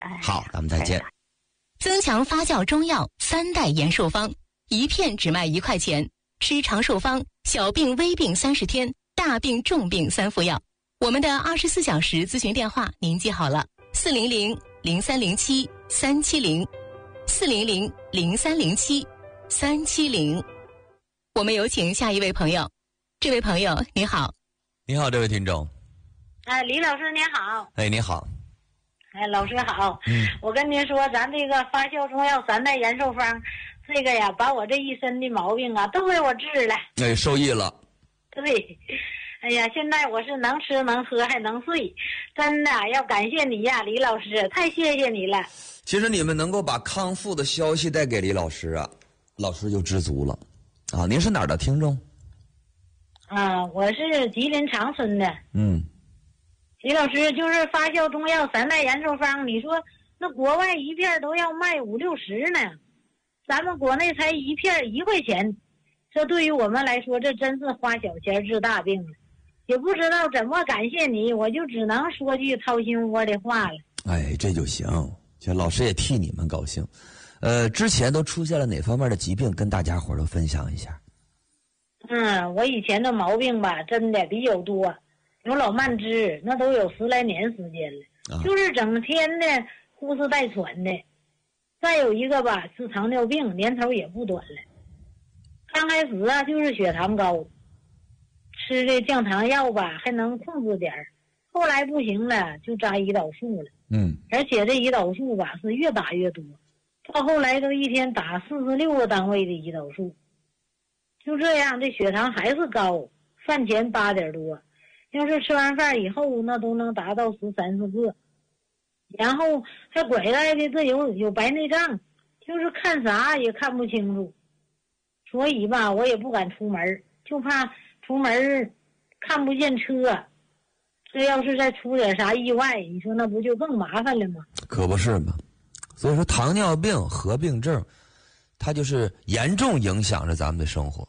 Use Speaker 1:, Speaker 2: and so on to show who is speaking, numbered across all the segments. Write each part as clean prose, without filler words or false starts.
Speaker 1: 好，咱们再见。
Speaker 2: 增强发酵中药3代延寿方，一片只卖1块钱，吃长寿方，小病微病30天，大病重病3副药。我们的24小时咨询电话您记好了，400-0307-370，400-0307-370。我们有请下一位朋友。这位朋友你好。
Speaker 1: 你好，这位听众。
Speaker 3: 李老师您好。
Speaker 1: 你好。
Speaker 3: 老师好。我跟您说，咱这个发酵中药3代延寿方，这个呀，把我这一身的毛病啊都给我治了。
Speaker 1: 受益了。
Speaker 3: 对。哎呀，现在我是能吃能喝还能睡，真的要感谢你呀，李老师，太谢谢你了。
Speaker 1: 其实你们能够把康复的消息带给李老师啊，老师就知足了。您是哪儿的听众？
Speaker 3: 我是吉林长春的。李老师，就是发酵中药3代延寿方，你说那国外一片都要卖50-60呢，咱们国内才一片1块钱，这对于我们来说，这真是花小钱治大病了。也不知道怎么感谢你，我就只能说句掏心窝的话了。
Speaker 1: 这就行，这老师也替你们高兴。之前都出现了哪方面的疾病，跟大家伙都分享一下。
Speaker 3: 我以前的毛病吧，真的比较多，有老慢支，那都有10来年时间了，就是整天的呼哧带喘的。再有一个吧，是糖尿病，年头也不短了。刚开始啊，就是血糖高，吃这降糖药吧还能控制点儿，后来不行了，就扎胰岛素了。而且这胰岛素吧是越打越多，到后来都一天打46个单位的胰岛素。就这样，这血糖还是高，饭前8点多，要是吃完饭以后，那都能达到13、14个。然后还拐来的这有白内障，就是看啥也看不清楚，所以吧，我也不敢出门，就怕出门看不见车，这要是再出点啥意外，你说那不就更麻烦了吗？
Speaker 1: 可不是嘛。所以说糖尿病合并症，它就是严重影响着咱们的生活。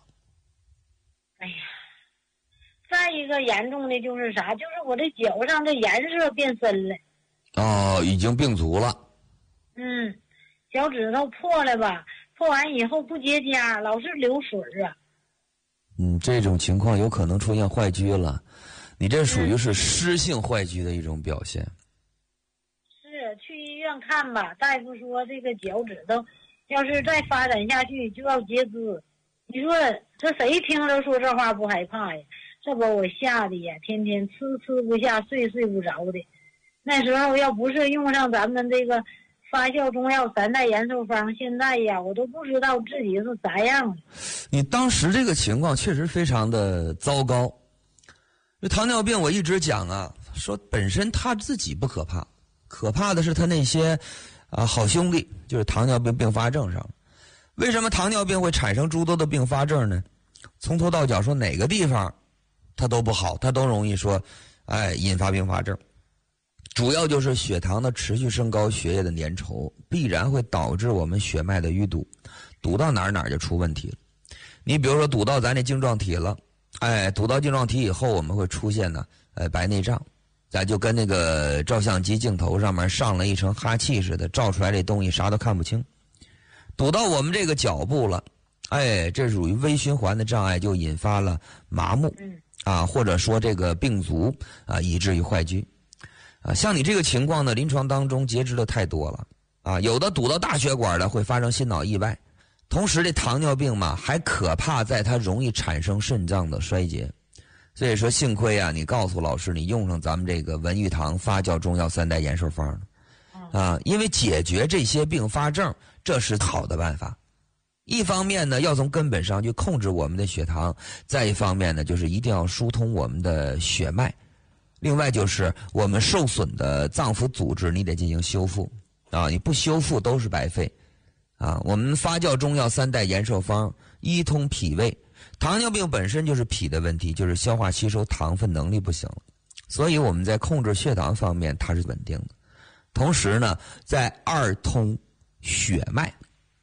Speaker 3: 再一个严重的就是啥，就是我这脚上这颜色变深了。
Speaker 1: 已经病足了。
Speaker 3: 脚趾头破了吧，破完以后不结痂，老是流水啊。
Speaker 1: 这种情况有可能出现坏疽了，你这属于是湿性坏疽的一种表现。
Speaker 3: 是去医院看吧，大夫说这个脚趾头要是再发展下去就要截肢。你说这谁听了说这话不害怕呀？这把我吓得呀，天天吃不下，睡不着的。那时候要不是用上咱们这个发酵中药3代延寿方，现在呀我都不知道自己是咋样的。
Speaker 1: 你当时这个情况确实非常的糟糕。这糖尿病我一直讲啊，说本身他自己不可怕，可怕的是他那些好兄弟，就是糖尿病并发症上。为什么糖尿病会产生诸多的并发症呢？从头到脚说哪个地方它都不好，它都容易说引发并发症。主要就是血糖的持续升高，血液的粘稠必然会导致我们血脉的淤堵，堵到哪儿就出问题了。你比如说堵到咱这晶状体了，堵到晶状体以后，我们会出现呢白内障，咱就跟那个照相机镜头上面上了一层哈气似的，照出来这东西啥都看不清。堵到我们这个脚部了，这属于微循环的障碍，就引发了麻木或者说这个病足以至于坏疽。像你这个情况呢，临床当中截肢的太多了有的堵到大血管的会发生心脑意外。同时这糖尿病嘛还可怕在它容易产生肾脏的衰竭。所以说幸亏你告诉老师你用上咱们这个文玉堂发酵中药3代延寿方因为解决这些并发症这是好的办法。一方面呢要从根本上去控制我们的血糖，再一方面呢就是一定要疏通我们的血脉。另外就是我们受损的脏腑组织你得进行修复你不修复都是白费我们发酵中药3代延寿方一通脾胃。糖尿病本身就是脾的问题，就是消化吸收糖分能力不行了，所以我们在控制血糖方面它是稳定的。同时呢在2通血脉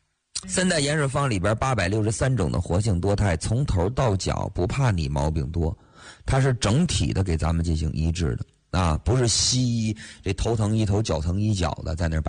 Speaker 1: ，3代延寿方里边863种的活性多肽，从头到脚不怕你毛病多，它是整体的给咱们进行医治的啊，不是西医，这头疼一头脚疼一脚的在那儿